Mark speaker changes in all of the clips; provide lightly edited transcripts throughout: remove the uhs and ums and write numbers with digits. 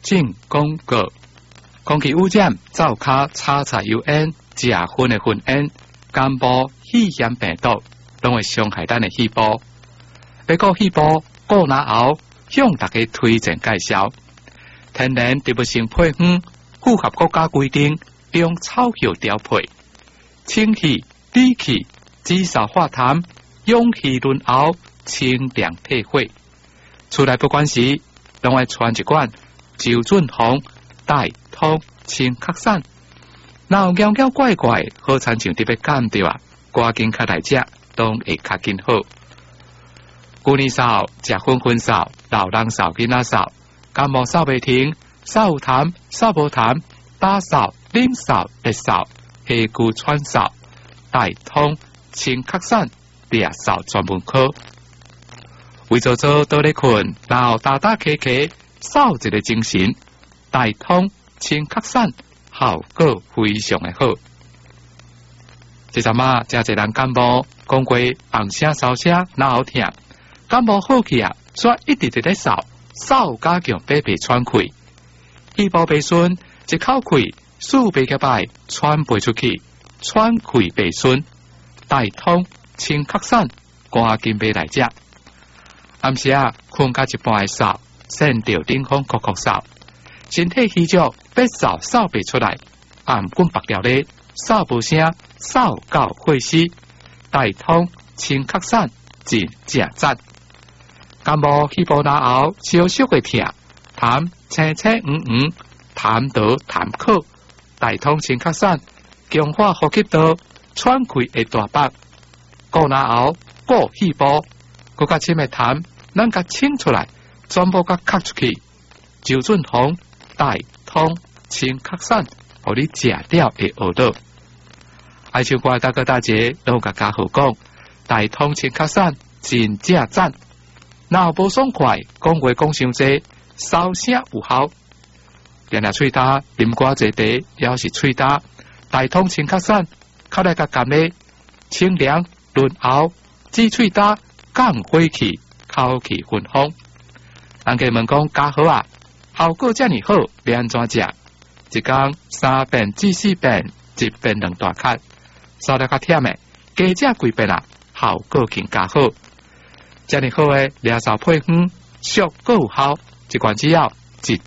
Speaker 1: 正广告。空气污染、灶卡、炒菜油烟、食薰的熏烟、肝部肺炎病毒，拢会伤害咱的肺部。要顾肺部，顾哪后，向大家推荐介绍。天然植物性配方，符合国家规定，用草药调配，清气、理气、止嗽化痰、勇气润喉、清凉退火。出来不管时，拢会传一罐周润红带通清咳散。若有妖妖怪怪，好亲像特别感到啊，赶紧较来食，拢会较紧好。旧年扫、食薰薰扫、老人扫、囡仔扫、感冒扫袂停、扫有痰、扫无痰、打扫、啉扫、热扫、下句喘扫、带通清咳散、裂扫专门科。为做倒咧困，然后打打咳咳，扫一个精神，带通清咳散，效果非常的好。这阵啊，真侪人感冒，讲过红声、烧声、脑喉痛，感冒好去啊，却一直在扫，扫加强白白喘气，肺部白顺，一口气数白个白喘背出去，喘气白顺，带通清咳散，赶紧买来食。暗时啊，困到一半的扫，先着顶风酷酷扫，身体虚弱，别扫扫不出来，暗棍白掉咧，扫无声，扫到会死，带通清咳散，真正赞。感冒肺部哪后，小小的痛，痰青青黄黄，痰倒痰渴，带通清咳散，强化呼吸道，喘气会大白。顾哪后，顾肺部，佮较深的痰，咱甲清出来，全部甲咳出去。周润红带通清咳散，互你食了会学到。爱唱歌的大哥大姐都甲家好讲，带通清咳散，真正赞。若无爽快，讲话讲伤济，烧声有效。连下喙焦，啉寡济茶，也是喙焦，带通清咳散，较来甲甘咧，清凉润喉，止喙焦，降火气，口气顺风。人家问讲加好啊，效果遮尔好，要安怎食？一天3遍至4遍，一遍2大咳，烧了较忝的，加食几遍啊，效果更加好。遮尔好的疗效配方，俗够有效，一罐只要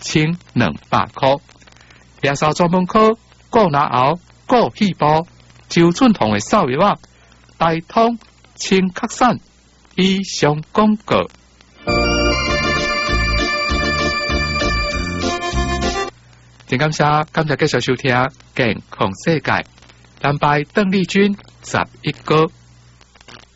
Speaker 1: 1200块。疗效专门科，顾哪喉，顾肺部，周润红的扫药啊，带通清咳散，以上广告。真感谢继续收听《健康世界》，蓝白邓丽君11个。